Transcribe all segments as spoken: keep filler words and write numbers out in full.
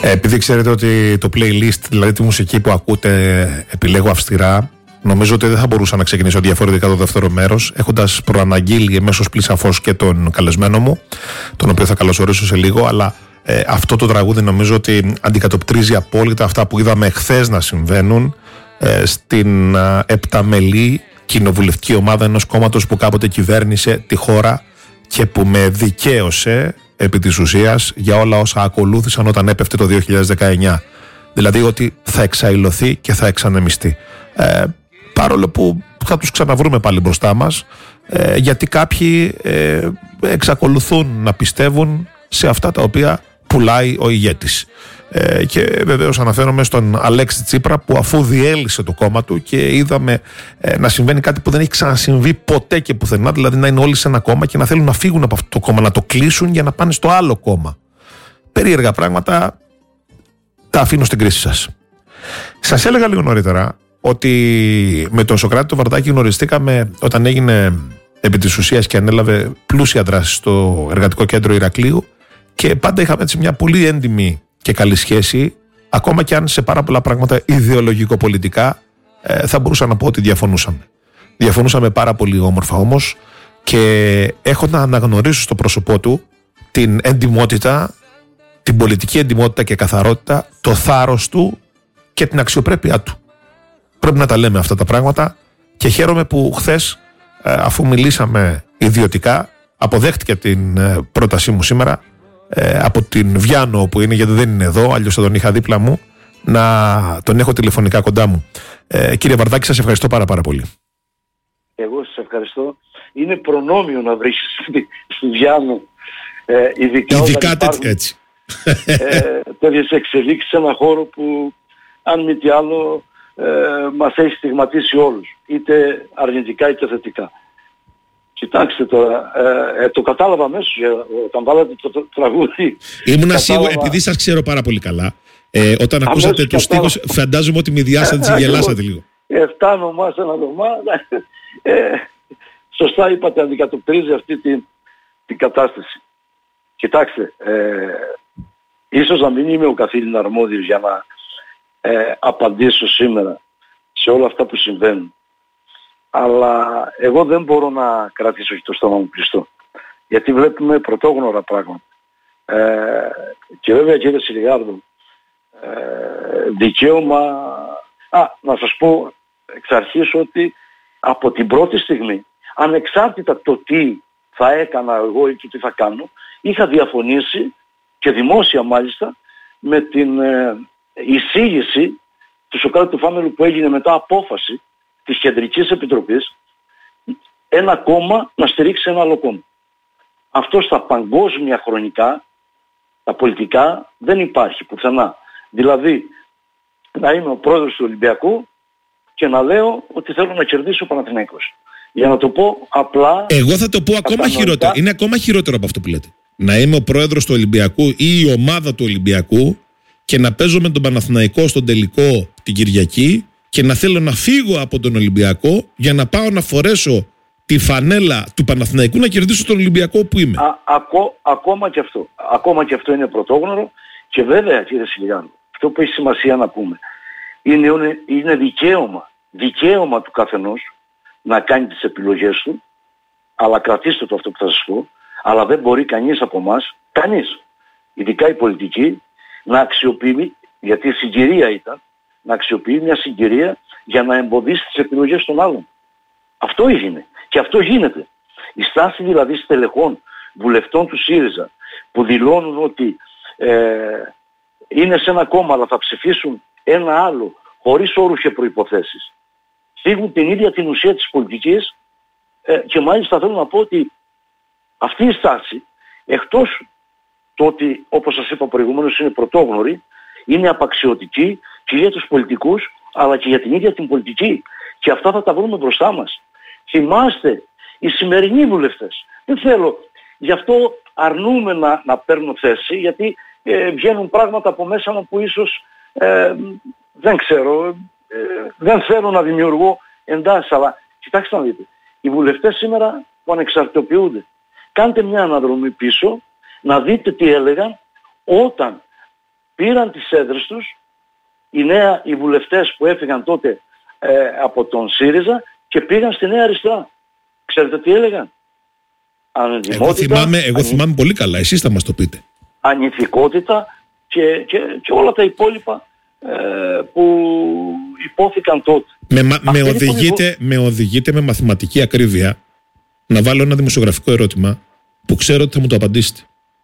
Ε, επειδή ξέρετε ότι το playlist, δηλαδή τη μουσική που ακούτε, επιλέγω αυστηρά, νομίζω ότι δεν θα μπορούσα να ξεκινήσω διαφορετικά το δεύτερο μέρος, έχοντας προαναγγείλει εμέσως πλην σαφώς και τον καλεσμένο μου, τον οποίο θα καλωσορίσω σε λίγο, αλλά ε, αυτό το τραγούδι νομίζω ότι αντικατοπτρίζει απόλυτα αυτά που είδαμε χθες να συμβαίνουν ε, στην ε, επταμελή κοινοβουλευτική ομάδα ενός κόμματος που κάποτε κυβέρνησε τη χώρα και που με δικαίωσε επί της ουσίας για όλα όσα ακολούθησαν όταν έπεφτε το δύο χιλιάδες δεκαεννιά. Δηλαδή ότι θα εξαϊλωθεί και θα εξανεμιστεί. Ε, παρόλο που θα τους ξαναβρούμε πάλι μπροστά μας, ε, γιατί κάποιοι ε, εξακολουθούν να πιστεύουν σε αυτά τα οποία πουλάει ο ηγέτης. Ε, και βεβαίως αναφέρομαι στον Αλέξη Τσίπρα, που αφού διέλυσε το κόμμα του και είδαμε ε, να συμβαίνει κάτι που δεν έχει ξανασυμβεί ποτέ και πουθενά, δηλαδή να είναι όλοι σε ένα κόμμα και να θέλουν να φύγουν από αυτό το κόμμα, να το κλείσουν για να πάνε στο άλλο κόμμα. Περίεργα πράγματα, τα αφήνω στην κρίση σας. Σας έλεγα λίγο νωρίτερα ότι με τον Σωκράτη τον Βαρδάκη γνωριστήκαμε όταν έγινε επί της ουσίας και ανέλαβε πλούσια δράση στο Εργατικό Κέντρο Ηρακλείου, και πάντα είχαμε έτσι μια πολύ έντιμη και καλή σχέση, ακόμα και αν σε πάρα πολλά πράγματα ιδεολογικο-πολιτικά ε, θα μπορούσα να πω ότι διαφωνούσαμε. Διαφωνούσαμε πάρα πολύ όμορφα όμως, και έχω να αναγνωρίσω στο πρόσωπό του την εντιμότητα, την πολιτική εντιμότητα και καθαρότητα, το θάρρος του και την αξιοπρέπειά του. Πρέπει να τα λέμε αυτά τα πράγματα, και χαίρομαι που χθες, ε, αφού μιλήσαμε ιδιωτικά, αποδέχτηκε την ε, πρότασή μου σήμερα, Ε, από την Βιάνο που είναι, γιατί δεν είναι εδώ, αλλιώς θα τον είχα δίπλα μου, να τον έχω τηλεφωνικά κοντά μου. Ε, κύριε Βαρδάκη, σας ευχαριστώ πάρα πάρα πολύ. Εγώ σας ευχαριστώ. Είναι προνόμιο να βρίσκεις στη, στη Βιάνο, ε, ειδικά, ειδικά όταν τέτοι, έτσι. Ε, τέτοιες εξελίξεις σε ένα χώρο που, αν μη τι άλλο, ε, μας έχει στιγματίσει όλους, είτε αρνητικά είτε θετικά. Κοιτάξτε τώρα, ε, ε, το κατάλαβα αμέσως όταν βάλατε το, το, το τραγούδι. Ήμουνα σίγουρο, επειδή σας ξέρω πάρα πολύ καλά, ε, όταν ακούσατε τους στίχους, φαντάζομαι ότι με διάσατε, γελάσατε λίγο. Εφτά ονομά σε ένα ονομά. Ε, σωστά είπατε, αντικατοπτρίζει αυτή την, την κατάσταση. Κοιτάξτε, ε, ίσως να μην είμαι ο καθήλυν αρμόδιος για να ε, απαντήσω σήμερα σε όλα αυτά που συμβαίνουν. Αλλά εγώ δεν μπορώ να κρατήσω και το στόμα μου κλειστό. Γιατί βλέπουμε πρωτόγνωρα πράγματα. Ε, και βέβαια, κύριε Σιλιγάρδο, ε, δικαίωμα... Α, να σας πω εξ αρχής ότι από την πρώτη στιγμή, ανεξάρτητα το τι θα έκανα εγώ ή το τι θα κάνω, είχα διαφωνήσει, και δημόσια μάλιστα, με την ε, εισήγηση του Σωκράτη του Φάμελου που έγινε μετά απόφαση της Κεντρικής Επιτροπής, ένα κόμμα να στηρίξει ένα άλλο κόμμα. Αυτό στα παγκόσμια χρονικά, τα πολιτικά, δεν υπάρχει πουθενά. Δηλαδή, να είμαι ο πρόεδρος του Ολυμπιακού και να λέω ότι θέλω να κερδίσω ο Παναθηναϊκός. Για να το πω απλά... Εγώ θα το πω ακόμα χειρότερο. Είναι ακόμα χειρότερο από αυτό που λέτε. Να είμαι ο πρόεδρος του Ολυμπιακού ή η ομάδα του Ολυμπιακού και να παίζω με τον Παναθηναϊκό στον τελικό την Κυριακή, και να θέλω να φύγω από τον Ολυμπιακό για να πάω να φορέσω τη φανέλα του Παναθηναϊκού να κερδίσω τον Ολυμπιακό που είμαι. Α, ακό, ακόμα και αυτό. Ακόμα και αυτό είναι πρωτόγνωρο, και βέβαια, κύριε Σιλιγάνο, αυτό που έχει σημασία να πούμε είναι, είναι δικαίωμα, δικαίωμα του καθενός να κάνει τις επιλογές του, αλλά κρατήστε το αυτό που θα σας πω, αλλά δεν μπορεί κανείς από εμάς, κανείς, ειδικά η πολιτική, να αξιοποιεί, γιατί η συγκυρία ήταν, να αξιοποιεί μια συγκυρία για να εμποδίσει τις επιλογές των άλλων. Αυτό έγινε. Και αυτό γίνεται. Η στάση δηλαδή στελεχών, βουλευτών του ΣΥΡΙΖΑ, που δηλώνουν ότι ε, είναι σε ένα κόμμα αλλά θα ψηφίσουν ένα άλλο χωρίς όρους και προϋποθέσεις, φύγουν την ίδια την ουσία της πολιτικής, ε, και μάλιστα θέλω να πω ότι αυτή η στάση, εκτός το ότι, όπως σας είπα προηγουμένως, είναι πρωτόγνωρη, είναι απαξιωτική και για τους πολιτικούς, αλλά και για την ίδια την πολιτική. Και αυτά θα τα βρούμε μπροστά μας. Θυμάστε, οι σημερινοί βουλευτές, δεν θέλω, γι' αυτό αρνούμε να, να παίρνω θέση, γιατί ε, βγαίνουν πράγματα από μέσα μου που ίσως ε, δεν ξέρω, ε, δεν θέλω να δημιουργώ εντάσεις, αλλά κοιτάξτε να δείτε, οι βουλευτές σήμερα που πήραν τις έδρες τους οι, νέα, οι βουλευτές που έφυγαν τότε ε, από τον ΣΥΡΙΖΑ και πήγαν στη Νέα Αριστερά. Ξέρετε τι έλεγαν? Εγώ θυμάμαι, εγώ θυμάμαι πολύ καλά, εσείς θα μας το πείτε. Ανηθικότητα και, και, και όλα τα υπόλοιπα ε, που υπόθηκαν τότε. Με, με, οδηγείτε, με οδηγείτε με μαθηματική ακρίβεια να βάλω ένα δημοσιογραφικό ερώτημα που ξέρω ότι θα μου το απαντήσετε.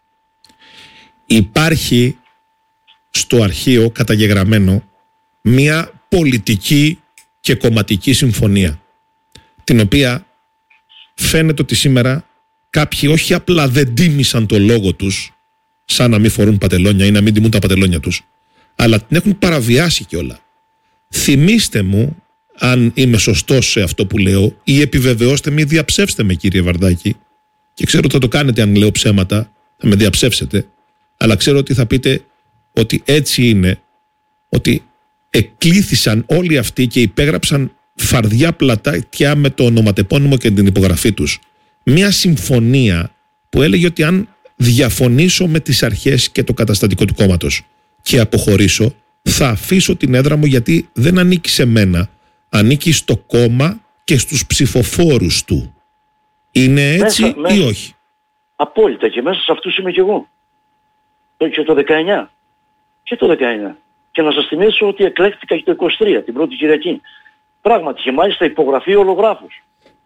Υπάρχει στο αρχείο καταγεγραμμένο μια πολιτική και κομματική συμφωνία, την οποία φαίνεται ότι σήμερα κάποιοι όχι απλά δεν τίμησαν το λόγο τους, σαν να μην φορούν πατελόνια ή να μην τιμούν τα πατελόνια τους, αλλά την έχουν παραβιάσει κιόλα. Θυμήστε μου, αν είμαι σωστός σε αυτό που λέω, ή επιβεβαιώστε με ή διαψεύστε με, κύριε Βαρδάκη, και ξέρω ότι θα το κάνετε αν λέω ψέματα, θα με διαψεύσετε, αλλά ξέρω ότι θα πείτε ότι έτσι είναι, ότι εκλήθησαν όλοι αυτοί και υπέγραψαν φαρδιά πλατάκια με το ονοματεπώνυμο και την υπογραφή τους μια συμφωνία που έλεγε ότι αν διαφωνήσω με τις αρχές και το καταστατικό του κόμματος και αποχωρήσω, θα αφήσω την έδρα μου, γιατί δεν ανήκει σε μένα, ανήκει στο κόμμα και στους ψηφοφόρους του. Είναι έτσι μέσα, ή μέσα, όχι? Απόλυτα, και μέσα σε αυτούς είμαι και εγώ. Και το δεκαεννιά. Και το δεκαεννιά. Και να σας θυμίσω ότι εκλέχτηκα και το είκοσι τρία, την πρώτη Κυριακή. Πράγματι, και μάλιστα υπογραφή ολογράφους.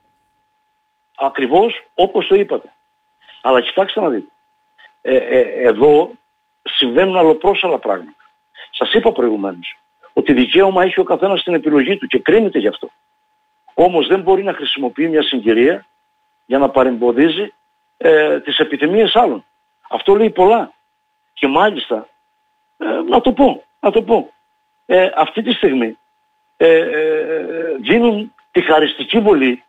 Ακριβώς όπως το είπατε. Αλλά κοιτάξτε να δείτε. Ε, ε, εδώ συμβαίνουν αλλοπρόσαλα πράγματα. Σας είπα προηγουμένως ότι δικαίωμα έχει ο καθένας στην επιλογή του και κρίνεται γι' αυτό. Όμως δεν μπορεί να χρησιμοποιεί μια συγκυρία για να παρεμποδίζει ε, τις επιθυμίες άλλων. Αυτό λέει πολλά. Και μάλιστα, ε, να το πω, να το πω. Ε, αυτή τη στιγμή ε, ε, δίνουν τη χαριστική βολή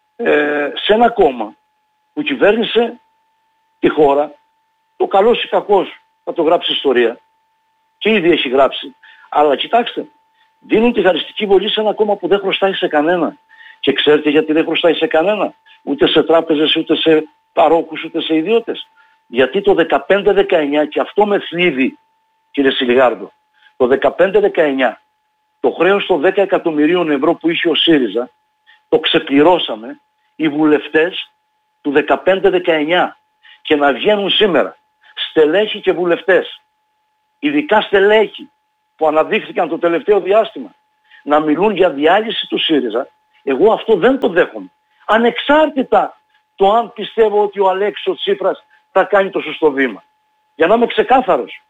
ε, σε ένα κόμμα που κυβέρνησε τη χώρα, το καλός ή κακός θα το γράψει ιστορία και ήδη έχει γράψει. Αλλά κοιτάξτε, δίνουν τη χαριστική βολή σε ένα κόμμα που δεν χρωστάει σε κανένα. Και ξέρετε γιατί δεν χρωστάει σε κανένα? Ούτε σε τράπεζες, ούτε σε παρόχους, ούτε σε ιδιώτες. Γιατί το δεκαπέντε δεκαεννιά, και αυτό με θλίβει, κύριε Σιλιγάρντο, το δεκαπέντε δεκαεννιά το χρέος των δέκα εκατομμυρίων ευρώ που είχε ο ΣΥΡΙΖΑ το ξεπληρώσαμε οι βουλευτές του δεκαπέντε δεκαεννιά. Και να βγαίνουν σήμερα στελέχοι και βουλευτές, ειδικά στελέχοι που αναδείχθηκαν το τελευταίο διάστημα, να μιλούν για διάλυση του ΣΥΡΙΖΑ, εγώ αυτό δεν το δέχομαι. Ανεξάρτητα το αν πιστεύω ότι ο Αλέξης Τσίπρας θα κάνει το σωστό βήμα. Για να είμαι ξεκάθαρος.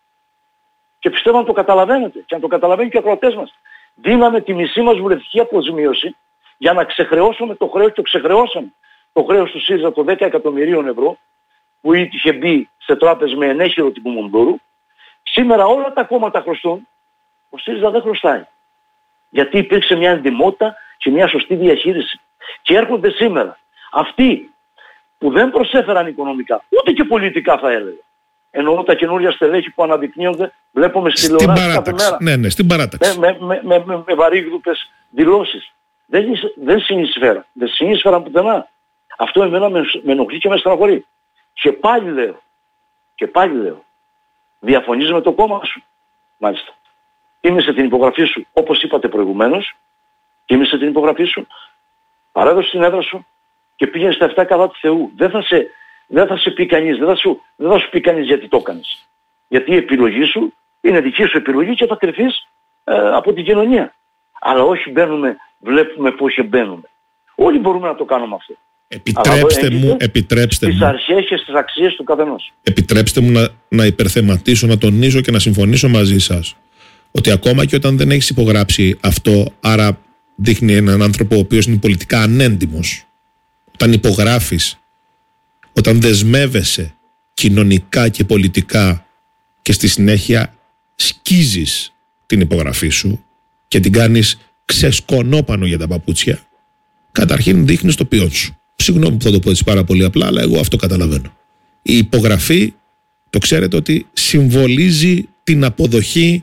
Και πιστεύω να το καταλαβαίνετε και να το καταλαβαίνουν και οι ακροατές μας. Δίναμε τη μισή μας βουλευτική αποζημίωση για να ξεχρεώσουμε το χρέος, και το ξεχρεώσαμε το χρέος του ΣΥΡΙΖΑ των δέκα εκατομμυρίων ευρώ που είχε μπει σε τράπεζες με ενέχειρο τύπου Μοντούρου. Σήμερα όλα τα κόμματα χρωστούν, ο ΣΥΡΙΖΑ δεν χρωστάει. Γιατί υπήρξε μια εντιμότητα και μια σωστή διαχείριση. Και έρχονται σήμερα αυτοί που δεν προσέφεραν οικονομικά, ούτε και πολιτικά θα έλεγα. Εννοώ τα καινούργια στελέχη που αναδεικνύονται, βλέπουμε στη τηλεόραση κάθε μέρα. Ναι, ναι, στην παράταξη. Με, με, με, με, με βαρύγδουπες δηλώσεις. Δεν, δεν συνεισφέραν. Δεν συνεισφέραν πουθενά. Αυτό εμένα με, με ενοχλεί και με στεναχωρεί. Και πάλι λέω, και πάλι λέω, διαφωνείς με το κόμμα σου? Μάλιστα. Τίμησε την υπογραφή σου, όπως είπατε προηγουμένως, τίμησε την υπογραφή σου, παρέδωσε την έδρα σου και πήγαινε στα εφτά καλά του Θεού. Δεν θα σε, δεν θα σε πει κανείς, δεν θα σου, δεν θα σου πει κανείς γιατί το έκανες. Γιατί η επιλογή σου είναι δική σου επιλογή και θα κρυφείς ε, από την κοινωνία. Αλλά όχι μπαίνουμε, βλέπουμε πώς μπαίνουμε. Όλοι μπορούμε να το κάνουμε αυτό. Επιτρέψτε μου, επιτρέψτε στις μου. αρχές και στις αξίες του καθενός. Επιτρέψτε μου να, να υπερθεματίσω, να τονίσω και να συμφωνήσω μαζί σας ότι ακόμα και όταν δεν έχεις υπογράψει αυτό, άρα δείχνει έναν άνθρωπο ο οποίος είναι πολιτικά ανέντιμος, όταν υπογράφεις, όταν δεσμεύεσαι κοινωνικά και πολιτικά και στη συνέχεια σκίζεις την υπογραφή σου και την κάνεις ξεσκονόπανο για τα παπούτσια, καταρχήν δείχνεις το ποιόν σου. Συγγνώμη που θα το πω έτσι πάρα πολύ απλά, αλλά εγώ αυτό καταλαβαίνω. Η υπογραφή, το ξέρετε ότι συμβολίζει την αποδοχή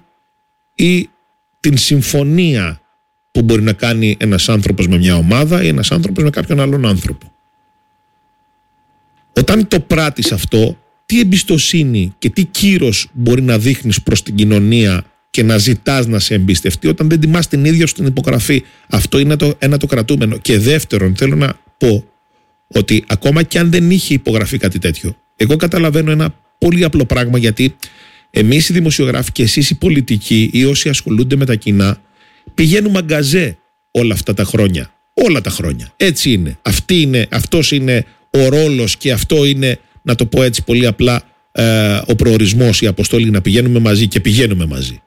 ή την συμφωνία που μπορεί να κάνει ένας άνθρωπος με μια ομάδα ή ένας άνθρωπος με κάποιον άλλον άνθρωπο. Όταν το πράττεις αυτό, τι εμπιστοσύνη και τι κύρος μπορεί να δείχνεις προς την κοινωνία και να ζητάς να σε εμπιστευτεί όταν δεν τιμάς την ίδια σου την υπογραφή? Αυτό είναι το, ένα το κρατούμενο. Και δεύτερον, θέλω να πω ότι ακόμα και αν δεν είχε υπογραφεί κάτι τέτοιο, εγώ καταλαβαίνω ένα πολύ απλό πράγμα, γιατί εμείς οι δημοσιογράφοι και εσείς οι πολιτικοί ή όσοι ασχολούνται με τα κοινά πηγαίνουν μαγκαζέ όλα αυτά τα χρόνια. Όλα τα χρόνια. Έτσι είναι. Αυτή είναι αυτός είναι ο ρόλος και αυτό είναι, να το πω έτσι πολύ απλά, ε, ο προορισμός, η αποστολή, να πηγαίνουμε μαζί και πηγαίνουμε μαζί.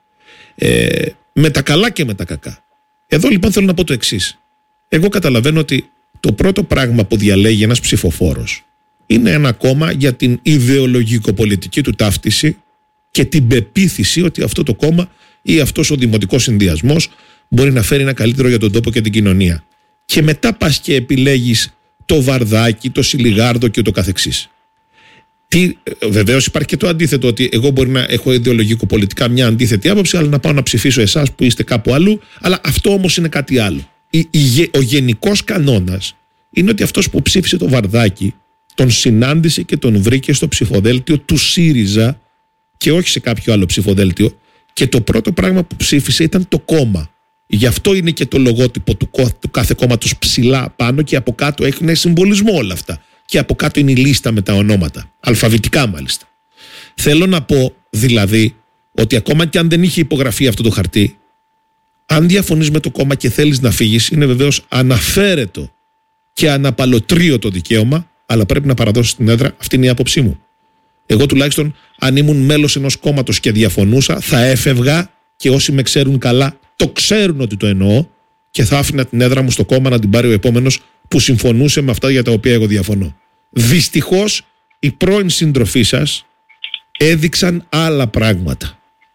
Ε, με τα καλά και με τα κακά. Εδώ λοιπόν θέλω να πω το εξής. Εγώ καταλαβαίνω ότι το πρώτο πράγμα που διαλέγει ένας ψηφοφόρος είναι ένα κόμμα για την ιδεολογικο-πολιτική του ταύτιση και την πεποίθηση ότι αυτό το κόμμα ή αυτός ο δημοτικός συνδυασμός μπορεί να φέρει ένα καλύτερο για τον τόπο και την κοινωνία. Και μετά πας και επιλέγεις το Βαρδάκι, το Σιλιγάρδο και το καθεξής. Τι, βεβαίως υπάρχει και το αντίθετο, ότι εγώ μπορεί να έχω ιδεολογικο-πολιτικά μια αντίθετη άποψη, αλλά να πάω να ψηφίσω εσάς που είστε κάπου αλλού. Αλλά αυτό όμως είναι κάτι άλλο. Η, η, ο γενικός κανόνας είναι ότι αυτός που ψήφισε το Βαρδάκι τον συνάντησε και τον βρήκε στο ψηφοδέλτιο του ΣΥΡΙΖΑ και όχι σε κάποιο άλλο ψηφοδέλτιο, και το πρώτο πράγμα που ψήφισε ήταν το κόμμα. Γι' αυτό είναι και το λογότυπο του, του κάθε κόμματος ψηλά πάνω και από κάτω έχουν συμβολισμό όλα αυτά. Και από κάτω είναι η λίστα με τα ονόματα, αλφαβητικά μάλιστα. Θέλω να πω δηλαδή ότι ακόμα και αν δεν είχε υπογραφεί αυτό το χαρτί, αν διαφωνείς με το κόμμα και θέλεις να φύγεις, είναι βεβαίως αναφέρετο και αναπαλωτρίωτο δικαίωμα, αλλά πρέπει να παραδώσεις την έδρα. Αυτή είναι η άποψή μου. Εγώ τουλάχιστον, αν ήμουν μέλος ενός κόμματος και διαφωνούσα, θα έφευγα, και όσοι με ξέρουν καλά το ξέρουν ότι το εννοώ, και θα άφηνα την έδρα μου στο κόμμα να την πάρει ο επόμενος που συμφωνούσε με αυτά για τα οποία εγώ διαφωνώ. Δυστυχώς οι πρώην σύντροφοί σας έδειξαν άλλα πράγματα.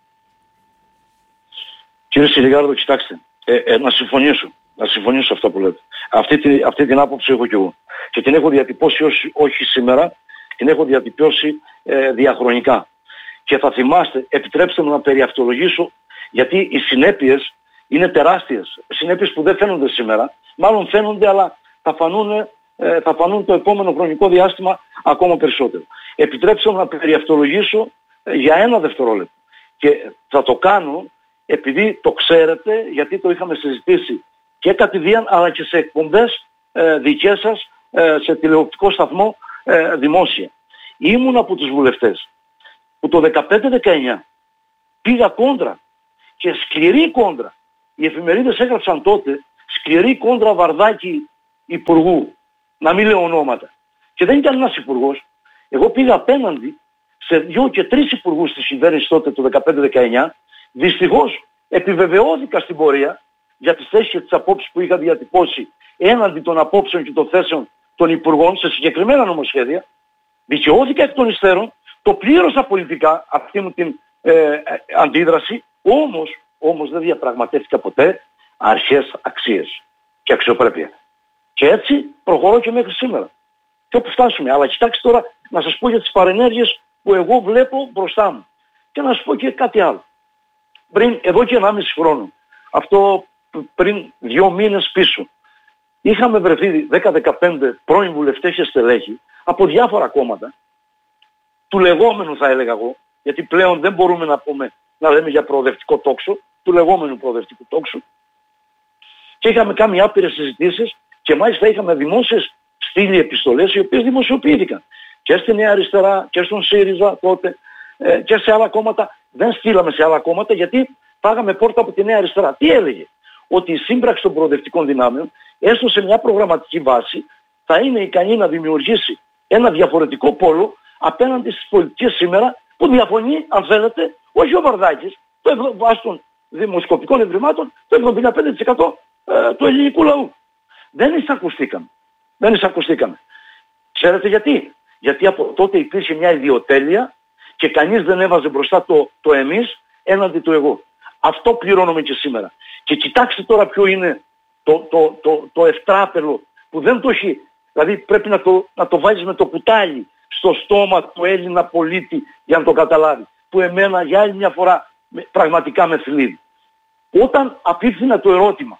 Κύριε Σιλιγάρδο, κοιτάξτε, ε, ε, να συμφωνήσω. Να συμφωνήσω σε αυτά που λέτε. Αυτή, τη, αυτή την άποψη έχω κι εγώ. Και την έχω διατυπώσει όχι, όχι σήμερα, την έχω διατυπώσει ε, διαχρονικά. Και θα θυμάστε, επιτρέψτε μου να περιαυτολογήσω, γιατί οι συνέπειες είναι τεράστιες. Συνέπειες που δεν φαίνονται σήμερα, μάλλον φαίνονται, αλλά θα φανούν, ε, θα φανούν το επόμενο χρονικό διάστημα ακόμα περισσότερο. Επιτρέψτε μου να περιαυτολογήσω ε, για ένα δευτερόλεπτο. Και θα το κάνω επειδή το ξέρετε, γιατί το είχαμε συζητήσει και κατηδίαν, αλλά και σε εκπομπές ε, δικές σας, ε, σε τηλεοπτικό σταθμό ε, δημόσια. Ήμουν από τους βουλευτές που το δεκαπέντε δεκαεννιά πήγα κόντρα, και σκληρή κόντρα. Οι εφημερίδες έγραψαν τότε σκληρή κόντρα Βαρδάκη υπουργού, να μην λέω ονόματα. Και δεν ήταν ένας υπουργός. Εγώ πήγα απέναντι σε δυο και τρεις υπουργούς της κυβέρνησης τότε το δεκαπέντε δεκαεννιά. Δυστυχώς επιβεβαιώθηκα στην πορεία για τις θέσεις και τις απόψεις που είχα διατυπώσει έναντι των απόψεων και των θέσεων των υπουργών σε συγκεκριμένα νομοσχέδια. Δικαιώθηκα εκ των υστέρων, το πλήρωσα πολιτικά αυτή μου την ε, ε, αντίδραση, όμως, όμως δεν διαπραγματεύτηκα ποτέ αρχές, αξίες και αξιοπρέπεια. Και έτσι προχωρώ και μέχρι σήμερα. Και όπου φτάσουμε. Αλλά κοιτάξτε τώρα να σας πω για τις παρενέργειες που εγώ βλέπω μπροστά μου. Και να σας πω και κάτι άλλο. Πριν, εδώ και ενάμιση χρόνο, αυτό πριν δύο μήνες πίσω, είχαμε βρεθεί δέκα δεκαπέντε πρώην βουλευτές και στελέχη από διάφορα κόμματα, του λεγόμενου θα έλεγα εγώ, γιατί πλέον δεν μπορούμε να πούμε, να λέμε για προοδευτικό τόξο, του λεγόμενου προοδευτικού τόξου, και είχαμε κάνει άπειρες συζητήσεις και μάλιστα είχαμε δημόσιες στείλει επιστολές οι οποίες δημοσιοποιήθηκαν και στη Νέα Αριστερά και στον ΣΥΡΙΖΑ τότε ε, και σε άλλα κόμματα. Δεν στείλαμε σε άλλα κόμματα γιατί πάγαμε πόρτα από τη Νέα Αριστερά. Τι έλεγε? Ότι η σύμπραξη των προοδευτικών δυνάμεων, έστω σε μια προγραμματική βάση, θα είναι ικανή να δημιουργήσει ένα διαφορετικό πόλο απέναντι στις πολιτικές σήμερα που διαφωνεί, αν θέλετε, όχι ο Βαρδάκης, το βάσει των δημοσκοπικών ευρημάτων, το εβδομήντα πέντε τοις εκατό ε, του ελληνικού λαού. Δεν εισακουστήκαμε. Δεν εισακουστήκαμε. Ξέρετε γιατί? Γιατί από τότε υπήρχε μια ιδιοτέλεια και κανείς δεν έβαζε μπροστά το, το εμείς έναντι του εγώ. Αυτό πληρώνουμε και σήμερα. Και κοιτάξτε τώρα ποιο είναι το, το, το, το ευτράπελο που δεν το έχει. Δηλαδή πρέπει να το, να το βάζεις με το κουτάλι στο στόμα του Έλληνα πολίτη για να το καταλάβει. Που εμένα για άλλη μια φορά πραγματικά με θλίβει. Όταν απίφθηνα το ερώτημα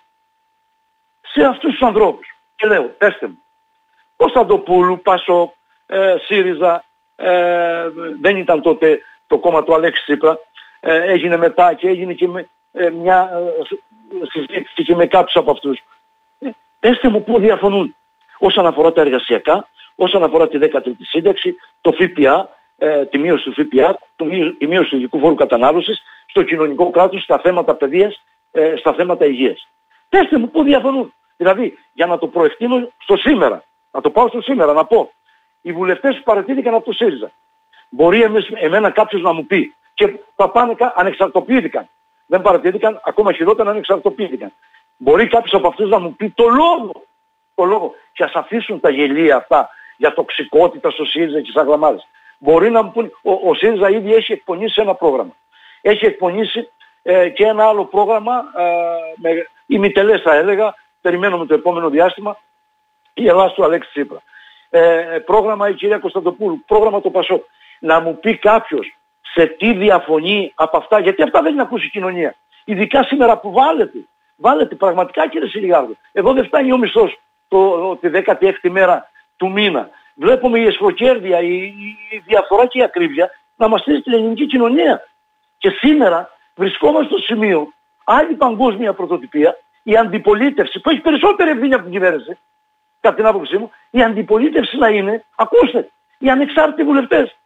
σε αυτούς τους ανθρώπους και λέω, πέστε μου, Κωνσταντοπούλου, Πασόκ, ε, ΣΥΡΙΖΑ, ε, δεν ήταν τότε το κόμμα του Αλέξη Τσίπρα, ε, έγινε μετά και έγινε και με, ε, μια ε, συζήτηση και με κάποιους από αυτούς. Ε, πέστε μου πού διαφωνούν όσον αφορά τα εργασιακά, όσον αφορά τη δέκατη τρίτη σύνταξη, το ΦΠΑ, ε, τη μείωση του ΦΠΑ, το, τη μείωση του ειδικού φόρου κατανάλωσης, στο κοινωνικό κράτος, στα θέματα παιδείας, ε, στα θέματα υγείας. Πέστε μου πού διαφωνούν. Δηλαδή, για να το προεκτείνω στο σήμερα, να το πάω στο σήμερα, να πω, οι βουλευτές που παραιτήθηκαν από το ΣΥΡΙΖΑ, μπορεί εμείς, εμένα κάποιος να μου πει, και θα πάνε, ανεξαρτοποιήθηκαν. Δεν παραιτήθηκαν, ακόμα χειρότερα ανεξαρτοποιήθηκαν. Μπορεί κάποιος από αυτούς να μου πει το λόγο, το λόγο, και ας αφήσουν τα γελία αυτά για τοξικότητα στο ΣΥΡΙΖΑ και στις αγλαμάδες. Μπορεί να μου πούν, ο, ο ΣΥΡΙΖΑ ήδη έχει εκπονήσει ένα πρόγραμμα. Έχει εκπονήσει ε, και ένα άλλο πρόγραμμα, ε, με ημιτελές θα έλεγα, περιμένουμε το επόμενο διάστημα, η Ελλάδα του Αλέξη Τσίπρα. Ε, πρόγραμμα η κυρία Κωνσταντοπούλου, πρόγραμμα το ΠΑΣΟΚ. Να μου πει κάποιος σε τι διαφωνεί από αυτά, γιατί αυτά δεν είναι ακούσει η κοινωνία. Ειδικά σήμερα που βάλετε, βάλετε πραγματικά κύριε Σιλιγάρδο. Εδώ δεν φτάνει ο μισθός το, τη δέκατη έκτη μέρα του μήνα. Βλέπουμε η εσχροκέρδεια, η, η διαφορά και η ακρίβεια να μας στήσει την ελληνική κοινωνία. Και σήμερα βρισκόμαστε στο σημείο, άλλη παγκόσμια πρωτοτυπία, η αντιπολίτευση που έχει περισσότερη ευθύνη από την κυβέρνηση, κατά την άποψή μου, η αντιπολίτευση να είναι, ακούστε, οι ανεξάρτητοι βουλευτές.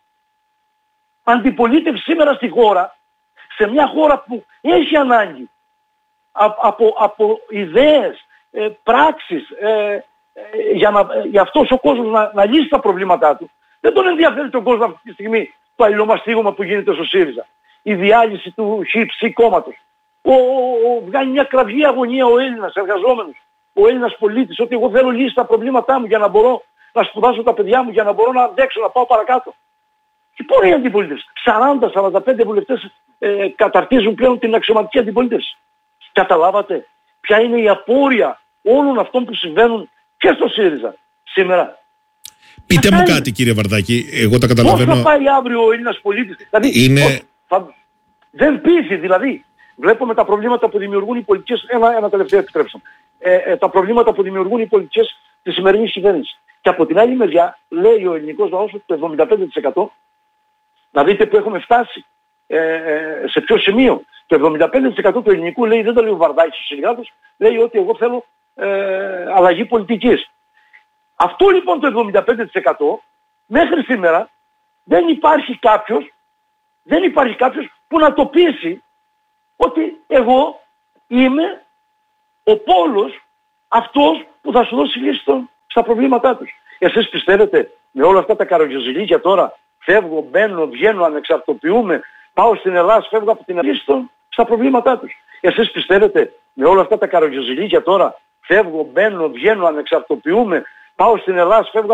Αντιπολίτευση σήμερα στη χώρα, σε μια χώρα που έχει ανάγκη από, από, από ιδέες, ε, πράξεις, ε, ε, για, να, ε, για αυτός ο κόσμος να, να λύσει τα προβλήματά του. Δεν τον ενδιαφέρει τον κόσμο αυτή τη στιγμή το αλληλομαστίγωμα που γίνεται στο ΣΥΡΙΖΑ. Η διάλυση του χ κόμματος. Ο, ο, ο, βγάλει μια κραυγή αγωνία ο Έλληνας εργαζόμενος, ο Έλληνας πολίτης, ότι εγώ θέλω λύσει τα προβλήματά μου για να μπορώ να σπουδάσω τα παιδιά μου, για να μπορώ να αντέξω, να πάω παρακάτω. Και πού είναι η αντιπολίτευση. σαράντα με σαράντα πέντε βουλευτές ε, καταρτίζουν πλέον την αξιωματική αντιπολίτευση. Καταλάβατε ποια είναι η απόρρεια όλων αυτών που συμβαίνουν και στο ΣΥΡΙΖΑ σήμερα. Πείτε μου κάτι κύριε Βαρδάκη, εγώ τα καταλαβαίνω. Πώς θα πάει αύριο ο Έλληνας πολίτης. Δηλαδή, είναι... πώς, θα... δεν πείθει δηλαδή. Βλέπουμε τα προβλήματα που δημιουργούν οι πολιτικές, ένα, ένα τελευταίο επιτρέψτε. Ε, ε, τα προβλήματα που δημιουργούν οι πολιτικές της σημερινής κυβέρνησης. Και από την άλλη μεριά λέει ο ελληνικός λαός ότι το εβδομήντα πέντε τοις εκατό, να δείτε που έχουμε φτάσει, ε, ε, σε ποιο σημείο. Το εβδομήντα πέντε τοις εκατό του ελληνικού λέει, δεν το λέει ο Βαρδάκης ο Σιλιγάρδος, λέει ότι εγώ θέλω ε, αλλαγή πολιτικής. Αυτό λοιπόν το εβδομήντα πέντε τοις εκατό μέχρι σήμερα δεν υπάρχει κάποιος, δεν υπάρχει κάποιος που να το πείσει ότι εγώ είμαι ο πόλος αυτός που θα σου δώσει λύση στα προβλήματά τους. Εσείς πιστεύετε με όλα αυτά τα καρογιοζηλίκια τώρα, φεύγω, μπαίνω, βγαίνω, ανεξαρτοποιούμε, πάω στην Ελλάδα, φεύγω από την λύση στα προβλήματά τους. Εσείς πιστεύετε με όλα αυτά τα καρογιοζηλίκια τώρα, φεύγω, μπαίνω, βγαίνω, ανεξαρτοποιούμε, πάω στην Ελλάδα, φεύγω